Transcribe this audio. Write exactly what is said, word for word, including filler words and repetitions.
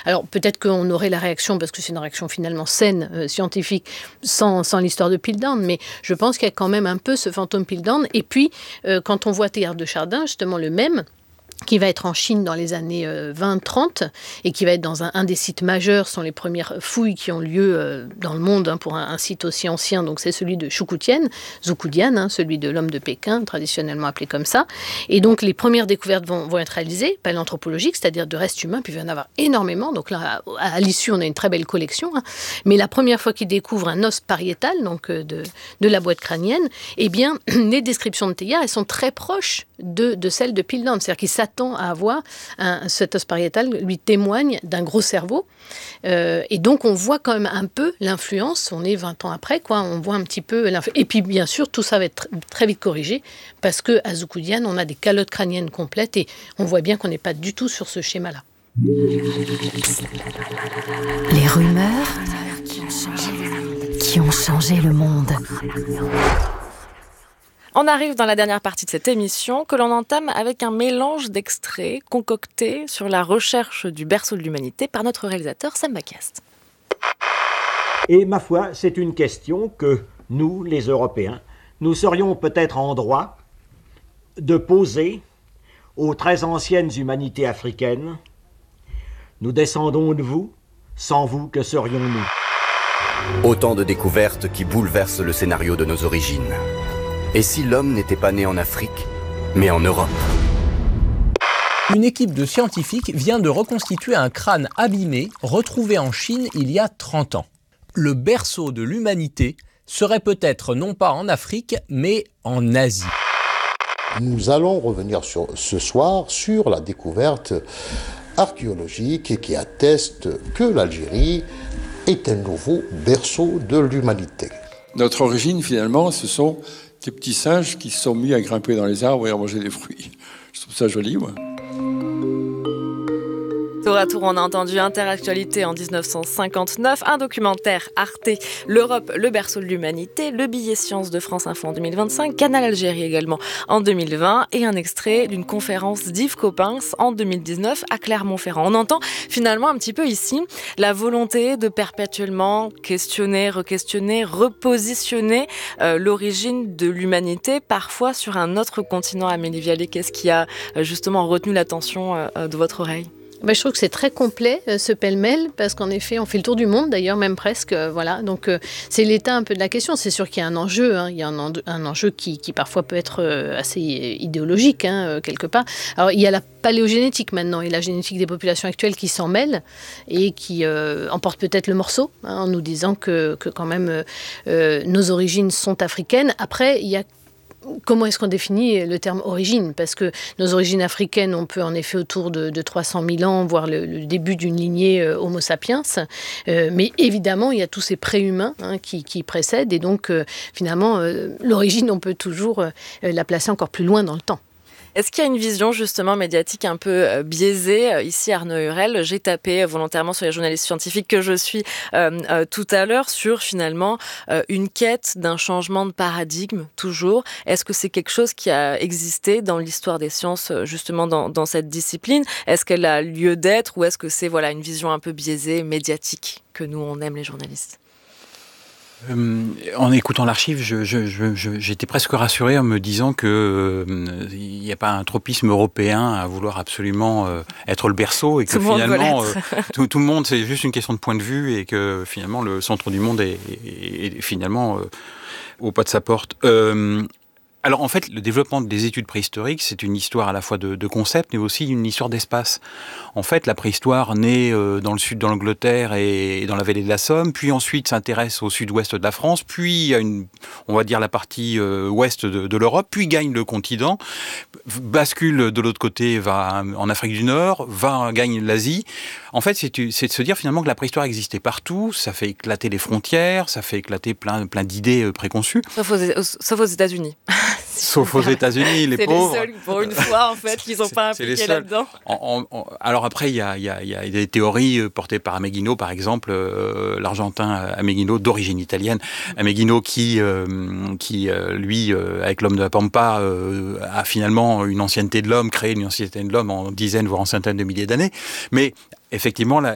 Alors peut-être qu'on aurait la réaction, parce que c'est une réaction finalement saine, euh, scientifique, sans, sans l'histoire de Piltdown, mais je pense qu'il y a quand même un peu ce fantôme Piltdown. Et puis, euh, quand on voit Théâtre de Chardin, justement le même, qui va être en Chine dans les années euh, vingt trente et qui va être dans un, un des sites majeurs, ce sont les premières fouilles qui ont lieu euh, dans le monde hein, pour un, un site aussi ancien, donc c'est celui de Shukoutian, Zhoukoudian, hein, celui de l'homme de Pékin, traditionnellement appelé comme ça. Et donc les premières découvertes vont, vont être réalisées, paléanthropologiques, c'est-à-dire de restes humains, puis il va y en avoir énormément, donc là à, à l'issue on a une très belle collection, hein. Mais la première fois qu'ils découvrent un os pariétal, donc euh, de, de la boîte crânienne, eh bien les descriptions de Teilhard, elles sont très proches de, de celles de Piltdown, c'est-à-dire qu'ils s'attend à avoir un, cet os pariétal lui témoigne d'un gros cerveau euh, et donc on voit quand même un peu l'influence, on est vingt ans après quoi, on voit un petit peu l'influence. Et puis bien sûr tout ça va être tr- très vite corrigé parce qu'à Zhoukoudian on a des calottes crâniennes complètes et on voit bien qu'on n'est pas du tout sur ce schéma là. Les rumeurs qui ont changé le monde. On arrive dans la dernière partie de cette émission que l'on entame avec un mélange d'extraits concoctés sur la recherche du berceau de l'humanité par notre réalisateur Sam Bacast. Et ma foi, c'est une question que nous, les Européens, nous serions peut-être en droit de poser aux très anciennes humanités africaines. Nous descendons de vous, sans vous, que serions-nous ? Autant de découvertes qui bouleversent le scénario de nos origines. Et si l'homme n'était pas né en Afrique, mais en Europe ? Une équipe de scientifiques vient de reconstituer un crâne abîmé retrouvé en Chine il y a trente ans. Le berceau de l'humanité serait peut-être non pas en Afrique, mais en Asie. Nous allons revenir sur, ce soir sur la découverte archéologique qui atteste que l'Algérie est un nouveau berceau de l'humanité. Notre origine, finalement, ce sont des petits singes qui se sont mis à grimper dans les arbres et à manger des fruits. Je trouve ça joli, moi. Tour à tour, on a entendu Interactualité en dix-neuf cent cinquante-neuf, un documentaire Arte, l'Europe, le berceau de l'humanité, le billet science de France Info en deux mille vingt-cinq, Canal Algérie également en deux mille vingt et un extrait d'une conférence d'Yves Coppens en deux mille dix-neuf à Clermont-Ferrand. On entend finalement un petit peu ici la volonté de perpétuellement questionner, re-questionner, repositionner euh, l'origine de l'humanité, parfois sur un autre continent. Amélie Vialet, qu'est-ce qui a euh, justement retenu l'attention euh, de votre oreille ? Ben, je trouve que c'est très complet, euh, ce pêle-mêle, parce qu'en effet, on fait le tour du monde, d'ailleurs, même presque. Euh, voilà. Donc, euh, c'est l'état un peu de la question. C'est sûr qu'il y a un enjeu. Hein. Il y a un, en- un enjeu qui, qui parfois peut être euh, assez idéologique, hein, euh, quelque part. Alors, il y a la paléogénétique maintenant et la génétique des populations actuelles qui s'en mêlent et qui euh, emportent peut-être le morceau, hein, en nous disant que, que quand même, euh, euh, nos origines sont africaines. Après, il y a comment est-ce qu'on définit le terme origine ? Parce que nos origines africaines, on peut en effet autour de, de trois cent mille ans voir le, le début d'une lignée euh, Homo sapiens. Euh, mais évidemment, il y a tous ces préhumains hein, qui, qui précèdent. Et donc, euh, finalement, euh, l'origine, on peut toujours euh, la placer encore plus loin dans le temps. Est-ce qu'il y a une vision justement médiatique un peu euh, biaisée ? Ici, Arnaud Hurel, j'ai tapé volontairement sur les journalistes scientifiques que je suis euh, euh, tout à l'heure sur finalement euh, une quête d'un changement de paradigme, toujours. Est-ce que c'est quelque chose qui a existé dans l'histoire des sciences, justement dans, dans cette discipline ? Est-ce qu'elle a lieu d'être ou est-ce que c'est voilà, une vision un peu biaisée, médiatique, que nous, on aime les journalistes ? Euh, en écoutant l'archive, je, je, je, je, j'étais presque rassuré en me disant que euh, il n'y a pas un tropisme européen à vouloir absolument euh, être le berceau et que tout finalement euh, tout, tout le monde c'est juste une question de point de vue et que finalement le centre du monde est, est, est finalement euh, au pas de sa porte. Euh, Alors en fait, le développement des études préhistoriques, c'est une histoire à la fois de, de concept, mais aussi une histoire d'espace. En fait, la préhistoire naît euh, dans le sud de l'Angleterre et, et dans la vallée de la Somme, puis ensuite s'intéresse au sud-ouest de la France, puis à une, on va dire la partie euh, ouest de, de l'Europe, puis gagne le continent, bascule de l'autre côté, va en Afrique du Nord, va gagne l'Asie. En fait, c'est, c'est de se dire finalement que la préhistoire existait partout, ça fait éclater les frontières, ça fait éclater plein, plein d'idées préconçues. Sauf aux, sauf aux États-Unis. Sauf aux États-Unis, les c'est pauvres. C'est les seuls, pour une fois, en fait, qui ne sont pas impliqués là-dedans. En, en, en, alors après, il y a, y, a, y a des théories portées par Ameghino, par exemple, euh, l'Argentin Ameghino, d'origine italienne. Ameghino qui, euh, qui euh, lui, euh, avec l'homme de la Pampa, euh, a finalement une ancienneté de l'homme, créé une ancienneté de l'homme en dizaines, voire en centaines de milliers d'années. Mais effectivement, la,